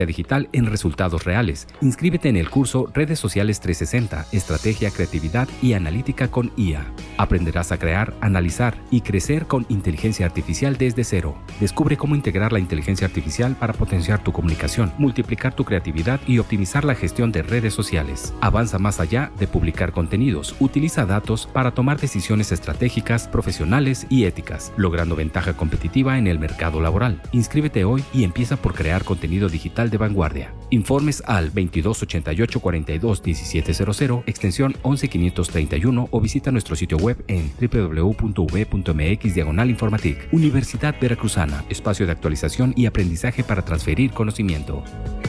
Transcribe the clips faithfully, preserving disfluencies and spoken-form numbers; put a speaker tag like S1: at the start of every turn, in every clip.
S1: digital en resultados reales. Inscríbete en el curso Redes Sociales trescientos sesenta, Estrategia, Creatividad y Analítica con I A. Aprenderás a crear, analizar y crecer con inteligencia artificial desde cero. Descubre cómo integrar la inteligencia artificial para potenciar tu comunicación, multiplicar tu creatividad y optimizar la gestión de redes sociales. Avanza más allá de publicar contenidos. Utiliza datos para tomar decisiones estratégicas, profesionales y éticas, logrando ventaja competitiva en el mercado laboral. Inscríbete hoy y empieza por crear contenido digital de vanguardia. Informes al veintidós ochenta y ocho cuarenta y dos diecisiete cero cero, extensión once quinientos treinta y uno, o visita nuestro sitio web en doble u doble u doble u punto u v punto m x diagonal informatic. Universidad Veracruzana, espacio de actualización y aprendizaje para transferir conocimiento.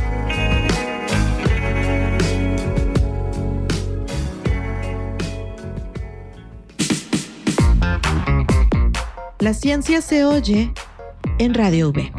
S2: La ciencia se oye en Radio V.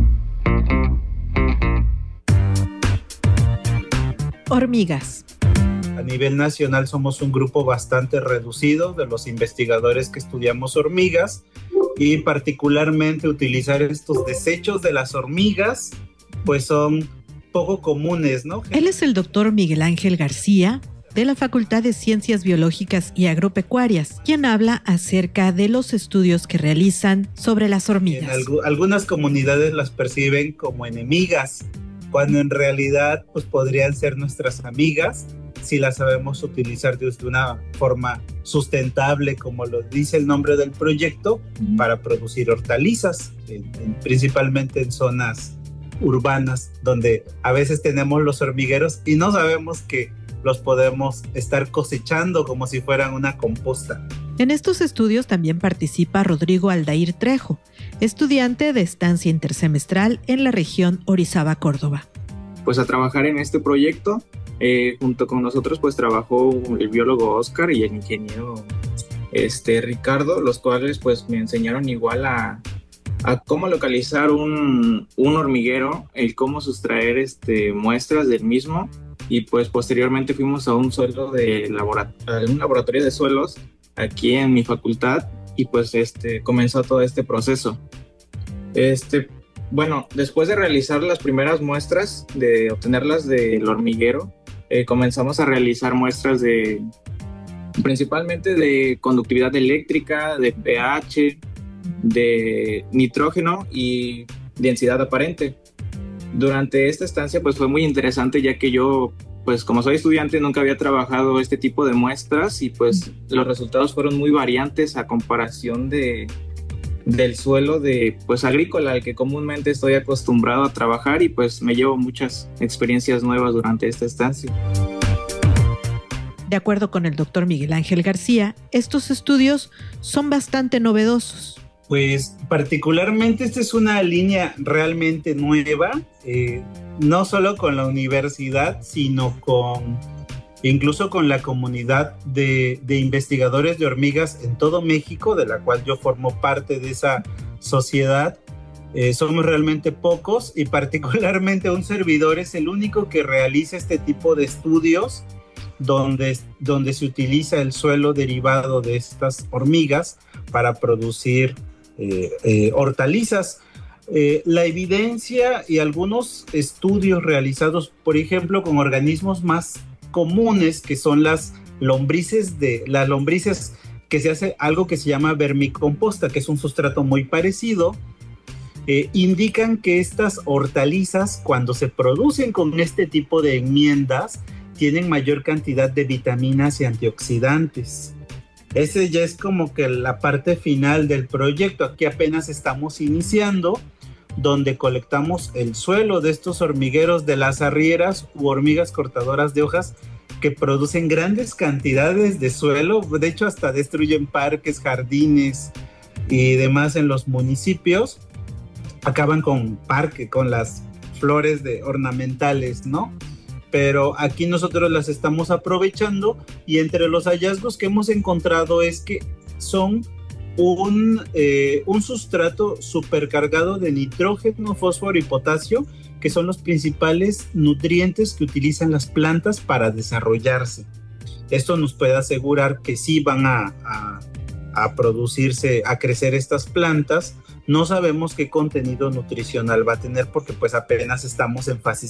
S2: Hormigas.
S3: A nivel nacional somos un grupo bastante reducido de los investigadores que estudiamos hormigas, y particularmente utilizar estos desechos de las hormigas pues son poco comunes, ¿no?
S2: Él es el doctor Miguel Ángel García, de la Facultad de Ciencias Biológicas y Agropecuarias, quien habla acerca de los estudios que realizan sobre las hormigas.
S3: En alg- algunas comunidades las perciben como enemigas, cuando en realidad pues podrían ser nuestras amigas si las sabemos utilizar de una forma sustentable, como lo dice el nombre del proyecto, para producir hortalizas, en, en, principalmente en zonas urbanas, donde a veces tenemos los hormigueros y no sabemos que los podemos estar cosechando como si fueran una composta.
S2: En estos estudios también participa Rodrigo Aldair Trejo, estudiante de estancia intersemestral en la región Orizaba, Córdoba.
S4: Pues a trabajar en este proyecto, eh, junto con nosotros pues trabajó el biólogo Oscar y el ingeniero este, Ricardo, los cuales pues me enseñaron igual a, a cómo localizar un, un hormiguero, el cómo sustraer este, muestras del mismo, y pues posteriormente fuimos a un suelo de labora- a un laboratorio de suelos aquí en mi facultad, y pues este, comenzó todo este proceso. Este, bueno, después de realizar las primeras muestras, de obtenerlas del hormiguero, eh, comenzamos a realizar muestras de principalmente de conductividad eléctrica, de pH, de nitrógeno y densidad aparente. Durante esta estancia pues fue muy interesante, ya que yo pues como soy estudiante nunca había trabajado este tipo de muestras, y pues los resultados fueron muy variantes a comparación de, del suelo de pues agrícola al que comúnmente estoy acostumbrado a trabajar, y pues me llevo muchas experiencias nuevas durante esta estancia.
S2: De acuerdo con el doctor Miguel Ángel García, estos estudios son bastante novedosos.
S3: Pues particularmente esta es una línea realmente nueva, eh, no solo con la universidad, sino con incluso con la comunidad de, de investigadores de hormigas en todo México, de la cual yo formo parte de esa sociedad. Eh, somos realmente pocos, y particularmente un servidor es el único que realiza este tipo de estudios donde, donde se utiliza el suelo derivado de estas hormigas para producir Eh, eh, hortalizas. Eh, la evidencia y algunos estudios realizados, por ejemplo, con organismos más comunes, que son las lombrices, de, las lombrices que se hace algo que se llama vermicomposta, que es un sustrato muy parecido, eh, indican que estas hortalizas, cuando se producen con este tipo de enmiendas, tienen mayor cantidad de vitaminas y antioxidantes. Ese ya es como que la parte final del proyecto. Aquí apenas estamos iniciando, donde colectamos el suelo de estos hormigueros de las arrieras u hormigas cortadoras de hojas, que producen grandes cantidades de suelo. De hecho, hasta destruyen parques, jardines y demás en los municipios. Acaban con parque, con las flores de ornamentales, ¿no? Pero aquí nosotros las estamos aprovechando, y entre los hallazgos que hemos encontrado es que son un, eh, un sustrato supercargado de nitrógeno, fósforo y potasio, que son los principales nutrientes que utilizan las plantas para desarrollarse. Esto nos puede asegurar que sí van a, a, a producirse, a crecer estas plantas. No sabemos qué contenido nutricional va a tener, porque pues apenas estamos en fase